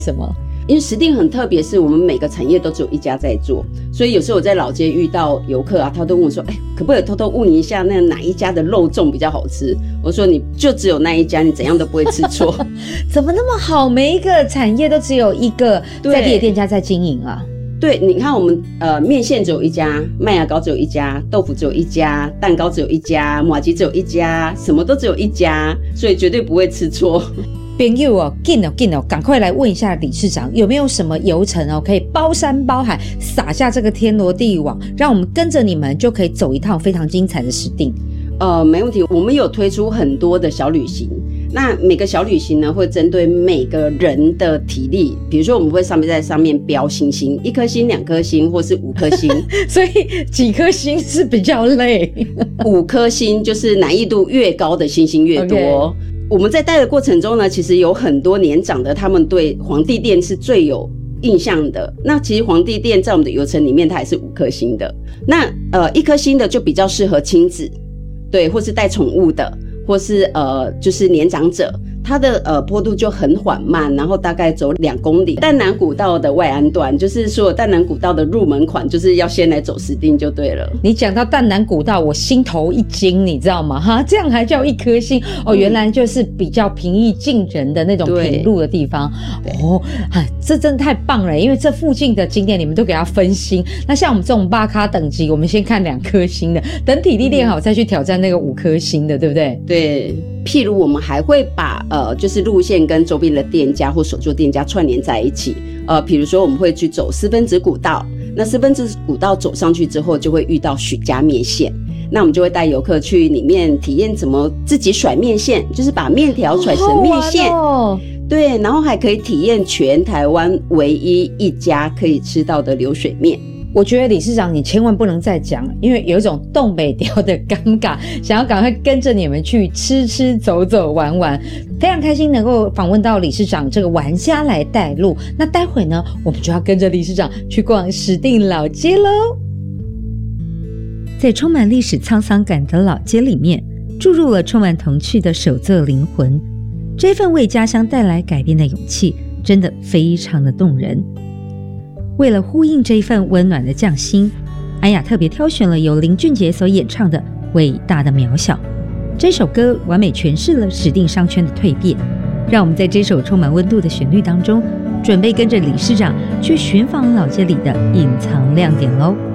什么？ 因为石碇很特别，是我们每个产业都只有一家在做，所以有时候我在老街遇到游客啊，他都问我说：“可不可以偷偷问一下，那哪一家的肉粽比较好吃？”我说：“你就只有那一家，你怎样都不会吃错。” 怎么那么好？每一个产业都只有一个在地的店家在经营啊？ 对，你看我们面线只有一家，麦芽糕只有一家，豆腐只有一家，蛋糕只有一家，麻糬只有一家，什么都只有一家，所以绝对不会吃错。 朋友哦，紧哦，赶快来问一下理事长，有没有什么游程哦，可以包山包海，撒下这个天罗地网，让我们跟着你们就可以走一趟非常精彩的石碇。 没问题，我们有推出很多的小旅行。那每个小旅行呢，会针对每个人的体力，比如说我们会在上面标星星，1颗星、2颗星，或是5颗星。 所以几颗星是比较累 ，5颗星就是难易度越高的星星越多。Okay. 我们在带的过程中呢，其实有很多年长的，他们对皇帝殿是最有印象的。那其实皇帝殿在我们的游程里面，它也是5颗星的。那1颗星的就比较适合亲子，对，或是带宠物的。或是就是年长者，它的坡度就很缓慢，然后大概走2公里。淡南古道的外安段，就是所有淡南古道的入门款，就是要先来走石碇就对了。 你讲到淡南古道，我心头一惊，你知道吗？哈，这样还叫1颗星哦？原来就是比较平易近人的那种平路的地方哦。这真的太棒了，因为这附近的景点你们都给它分星。那像我们这种8咖等级，我们先看2颗星的，等体力练好再去挑战那个5颗星的，对不对？ 对，譬如我们还会把就是路线跟周边的店家或手作店家串联在一起。比如说我们会去走四分子古道，那四分子古道走上去之后，就会遇到许家面线。那我们就会带游客去里面体验怎么自己甩面线，就是把面条甩成面线。对，然后还可以体验全台湾唯一一家可以吃到的流水面。 我觉得理事长你千万不能再讲，因为有一种东北调的尴尬，想要赶快跟着你们去吃吃走走玩玩。非常开心能够访问到理事长这个玩家来带路。那待会呢，我们就要跟着理事长去逛石碇老街咯。在充满历史沧桑感的老街里面，注入了充满童趣的手作灵魂。这份为家乡带来改变的勇气，真的非常的动人。为了呼应这一份温暖的匠心，安雅特别挑选了由林俊杰所演唱的《伟大的渺小》。这首歌完美诠释了石碇商圈的蜕变。让我们在这首充满温度的旋律当中，准备跟着理事长去寻访老街里的隐藏亮点咯。